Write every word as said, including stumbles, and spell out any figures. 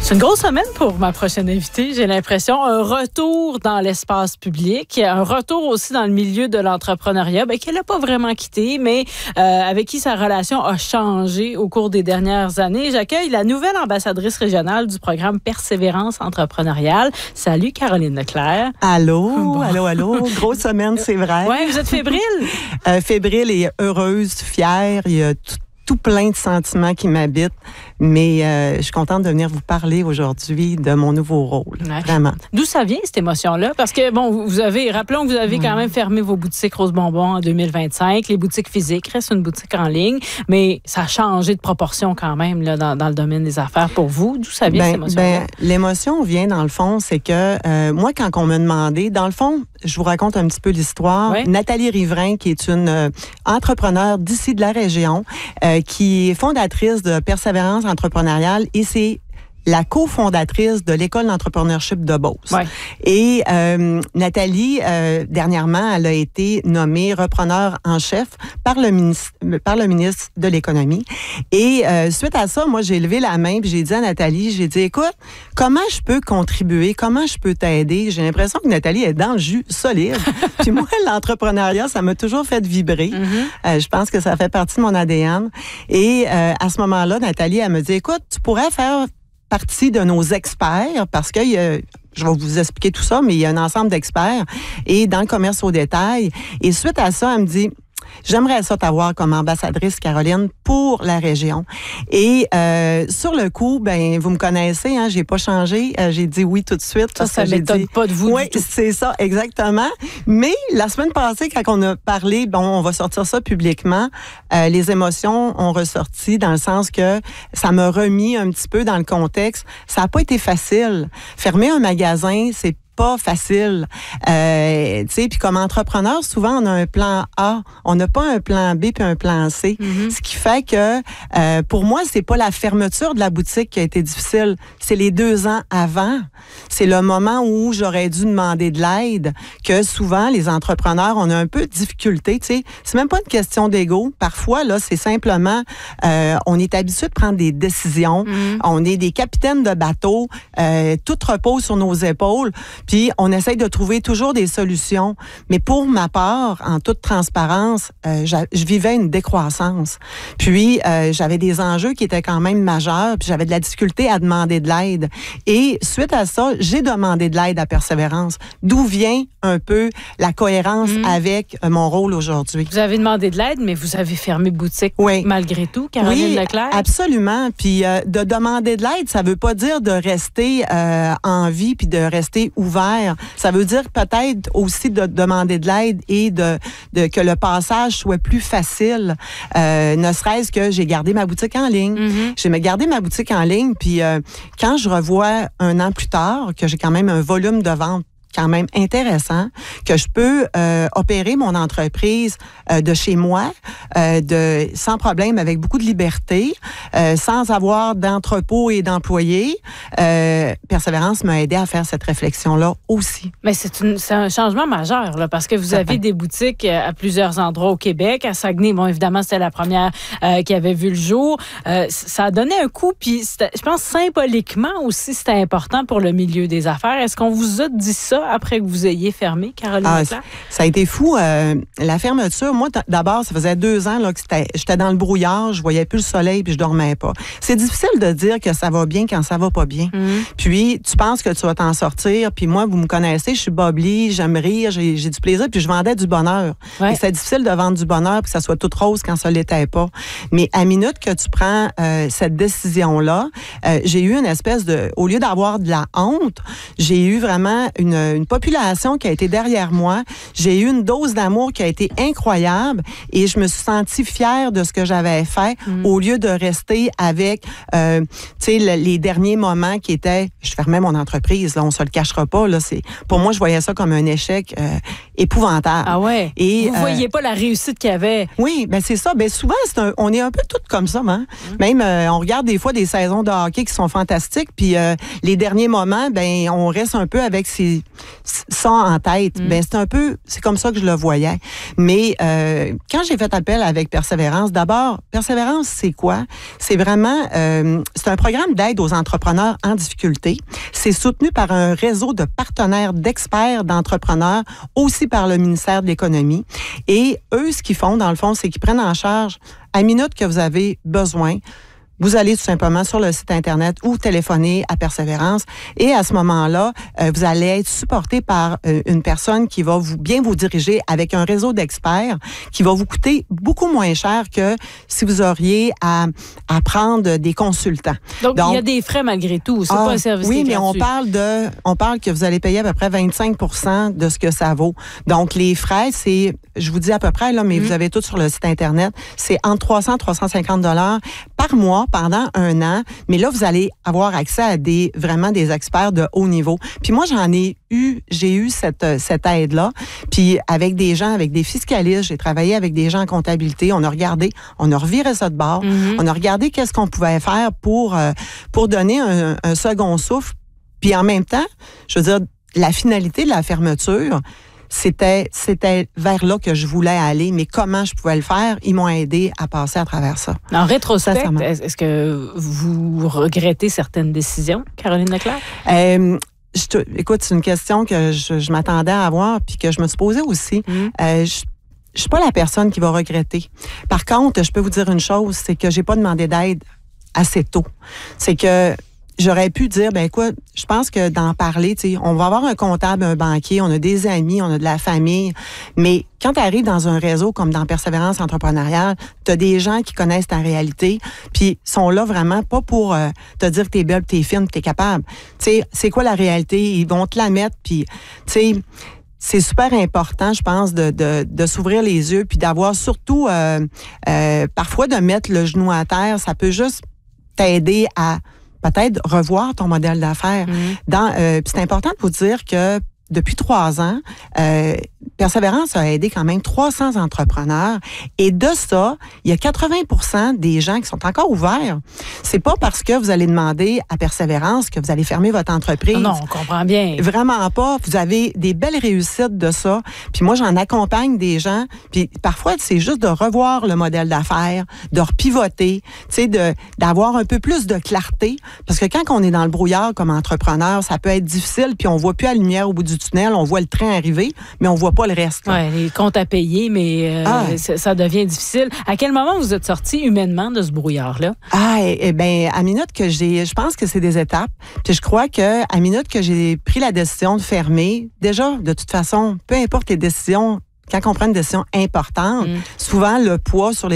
C'est une grosse semaine pour ma prochaine invitée, j'ai l'impression. Un retour dans l'espace public, un retour aussi dans le milieu de l'entrepreneuriat, ben, qu'elle n'a pas vraiment quitté, mais euh, avec qui sa relation a changé au cours des dernières années. J'accueille la nouvelle ambassadrice régionale du programme Persévérance entrepreneuriale. Salut, Caroline Leclerc. Allô, bon. allô, allô. Grosse semaine, c'est vrai. Oui, vous êtes fébrile? euh, fébrile et heureuse, fière. Il y a tout, tout plein de sentiments qui m'habitent. Mais euh, je suis contente de venir vous parler aujourd'hui de mon nouveau rôle. Ouais. Vraiment. D'où ça vient, cette émotion-là? Parce que, bon, vous avez, rappelons que vous avez quand même fermé vos boutiques Rose Bonbon en deux mille vingt-cinq. Les boutiques physiques restent une boutique en ligne, mais ça a changé de proportion quand même là, dans, dans le domaine des affaires pour vous. D'où ça vient, ben, cette émotion-là? Ben, l'émotion vient, dans le fond, c'est que euh, moi, quand on m'a demandé, dans le fond, je vous raconte un petit peu l'histoire. Ouais. Nathalie Riverain, qui est une euh, entrepreneure d'ici de la région, euh, qui est fondatrice de Persévérance entrepreneuriale et c'est la cofondatrice de l'école d'entrepreneurship de Beauce. Ouais. Et euh, Nathalie, euh, dernièrement, elle a été nommée repreneur en chef par le ministre, par le ministre de l'Économie. Et euh, suite à ça, moi, j'ai levé la main puis j'ai dit à Nathalie, j'ai dit, écoute, comment je peux contribuer? Comment je peux t'aider? J'ai l'impression que Nathalie est dans le jus solide. Puis moi, l'entrepreneuriat, ça m'a toujours fait vibrer. Mm-hmm. Euh, je pense que ça fait partie de mon A D N. Et euh, à ce moment-là, Nathalie, elle me dit, écoute, tu pourrais faire partie de nos experts, parce que euh, je vais vous expliquer tout ça, mais il y a un ensemble d'experts et dans le commerce au détail. Et suite à ça, elle me dit, j'aimerais ça t'avoir comme ambassadrice, Caroline, pour la région. Et euh, sur le coup, ben vous me connaissez, hein, j'ai pas changé. Euh, j'ai dit oui tout de suite. Ça, ça m'étonne pas de vous. Oui, c'est ça, exactement. Mais la semaine passée, quand on a parlé, bon, on va sortir ça publiquement, euh, les émotions ont ressorti dans le sens que ça m'a remis un petit peu dans le contexte. Ça n'a pas été facile. Fermer un magasin, c'est pas facile. Euh, tu sais, puis comme entrepreneur, souvent, on a un plan A. On n'a pas un plan B puis un plan C. Mm-hmm. Ce qui fait que, euh, pour moi, c'est pas la fermeture de la boutique qui a été difficile. C'est les deux ans avant. C'est le moment où j'aurais dû demander de l'aide, que souvent, les entrepreneurs, on a un peu de difficulté, tu sais. C'est même pas une question d'ego. Parfois, là, c'est simplement, euh, on est habitué de prendre des décisions. Mm-hmm. On est des capitaines de bateau. Euh, tout repose sur nos épaules. Puis, on essaye de trouver toujours des solutions. Mais pour ma part, en toute transparence, euh, je vivais une décroissance. Puis, euh, j'avais des enjeux qui étaient quand même majeurs. Puis, j'avais de la difficulté à demander de l'aide. Et suite à ça, j'ai demandé de l'aide à Persévérance. D'où vient un peu la cohérence mmh. avec euh, mon rôle aujourd'hui. Vous avez demandé de l'aide, mais vous avez fermé boutique oui. malgré tout, Caroline oui, Leclerc? Absolument. Puis, euh, de demander de l'aide, ça veut pas dire de rester euh, en vie puis de rester ouvert. Ça veut dire peut-être aussi de demander de l'aide et de, de que le passage soit plus facile. Euh, ne serait-ce que j'ai gardé ma boutique en ligne. Mm-hmm. J'ai gardé ma boutique en ligne, puis euh, quand je revois un an plus tard, que j'ai quand même un volume de vente quand même intéressant, que je peux euh, opérer mon entreprise euh, de chez moi, euh, de sans problème, avec beaucoup de liberté, euh, sans avoir d'entrepôt et d'employés. Euh, Persévérance m'a aidé à faire cette réflexion-là aussi. Mais c'est, une, c'est un changement majeur, là, parce que vous avez des boutiques à plusieurs endroits au Québec. À Saguenay, bon, évidemment, c'était la première euh, qui avait vu le jour. Euh, ça a donné un coup, puis je pense symboliquement aussi, c'était important pour le milieu des affaires. Est-ce qu'on vous a dit ça après que vous ayez fermé, Caroline ah, Leclerc? Ça a été fou. Euh, la fermeture, moi, t- d'abord, ça faisait deux ans là, que c'était, j'étais dans le brouillard, je voyais plus le soleil puis je dormais pas. C'est difficile de dire que ça va bien quand ça va pas bien. Mm-hmm. Puis, tu penses que tu vas t'en sortir. Puis moi, vous me connaissez, je suis bubbly, j'aime rire, j'ai, j'ai du plaisir, puis je vendais du bonheur. Ouais. Et c'est difficile de vendre du bonheur puis que ça soit tout rose quand ça l'était pas. Mais à minute que tu prends euh, cette décision-là, euh, j'ai eu une espèce de... Au lieu d'avoir de la honte, j'ai eu vraiment une, une population qui a été derrière moi. J'ai eu une dose d'amour qui a été incroyable et je me suis sentie fière de ce que j'avais fait mmh. au lieu de rester avec, euh, tu sais, le, les derniers moments qui étaient, je fermais mon entreprise, là, on se le cachera pas, là, c'est, pour moi, je voyais ça comme un échec euh, épouvantable. Ah ouais? Et, Vous euh, voyez pas la réussite qu'il y avait? Oui, ben c'est ça. Ben souvent, c'est un, on est un peu toutes comme ça, hein? Mmh. Même, euh, on regarde des fois des saisons de hockey qui sont fantastiques, puis euh, les derniers moments, ben on reste un peu avec ces ça en tête. Mm. Ben c'est un peu, c'est comme ça que je le voyais. Mais euh, quand j'ai fait appel avec Persévérance, d'abord, Persévérance, c'est quoi? C'est vraiment, euh, c'est un programme d'aide aux entrepreneurs en difficulté. C'est soutenu par un réseau de partenaires d'experts d'entrepreneurs, aussi par le ministère de l'Économie. Et eux, ce qu'ils font, dans le fond, c'est qu'ils prennent en charge à minute que vous avez besoin. Vous allez tout simplement sur le site Internet ou téléphoner à Persévérance. Et à ce moment-là, euh, vous allez être supporté par euh, une personne qui va vous bien vous diriger avec un réseau d'experts qui va vous coûter beaucoup moins cher que si vous auriez à, à prendre des consultants. Donc, Donc il y a des frais malgré tout. C'est ah, pas un service oui, qui est mais gratuit. on parle de, on parle que vous allez payer à peu près vingt-cinq pour cent de ce que ça vaut. Donc, les frais, c'est, je vous dis à peu près, là, mais mmh. vous avez tout sur le site Internet, c'est entre trois cents et trois cent cinquante dollars par mois pendant un an. Mais là, vous allez avoir accès à des, vraiment des experts de haut niveau. Puis moi, j'en ai eu, j'ai eu cette, cette aide-là. Puis avec des gens, avec des fiscalistes, j'ai travaillé avec des gens en comptabilité. On a regardé, on a reviré ça de bord. Mm-hmm. On a regardé qu'est-ce qu'on pouvait faire pour, euh, pour donner un, un second souffle. Puis en même temps, je veux dire, la finalité de la fermeture, C'était, c'était vers là que je voulais aller, mais comment je pouvais le faire? Ils m'ont aidé à passer à travers ça. En rétrospect, est-ce que vous regrettez certaines décisions, Caroline Leclerc? Euh, je te, écoute, c'est une question que je, je m'attendais à avoir puis que je me suis posée aussi. Mmh. Euh, je, je suis pas la personne qui va regretter. Par contre, je peux vous dire une chose, c'est que j'ai pas demandé d'aide assez tôt. C'est que j'aurais pu dire, ben écoute, je pense que d'en parler, tu sais, on va avoir un comptable, un banquier, on a des amis, on a de la famille, mais quand tu arrives dans un réseau comme dans Persévérance entrepreneuriale, tu as des gens qui connaissent ta réalité, puis sont là vraiment pas pour euh, te dire que t'es belle, t'es fine, t'es capable. Tu sais, c'est quoi la réalité? Ils vont te la mettre, puis tu sais, c'est super important, je pense, de, de, de s'ouvrir les yeux, puis d'avoir surtout, euh, euh, parfois de mettre le genou à terre, ça peut juste t'aider à peut-être revoir ton modèle d'affaires. Mmh. Dans, euh, c'est important de vous dire que depuis trois ans, euh, Persévérance a aidé quand même trois cents entrepreneurs. Et de ça, il y a quatre-vingts pour cent des gens qui sont encore ouverts. C'est pas parce que vous allez demander à Persévérance que vous allez fermer votre entreprise. Non, on comprend bien. Vraiment pas. Vous avez des belles réussites de ça. Puis moi, j'en accompagne des gens. Puis parfois, c'est juste de revoir le modèle d'affaires, de repivoter, tu sais, de, d'avoir un peu plus de clarté. Parce que quand on est dans le brouillard comme entrepreneur, ça peut être difficile. Puis on voit plus la lumière au bout du tunnel. On voit le train arriver, mais on voit pas le reste. Oui, les comptes à payer, mais euh, ah. ça, ça devient difficile. À quel moment vous êtes sorti humainement de ce brouillard-là? Ah, eh, eh bien, à minute que j'ai, je pense que c'est des étapes. Puis je crois que à minute que j'ai pris la décision de fermer, déjà, de toute façon, peu importe les décisions, quand on prend une décision importante, mm. souvent le poids sur les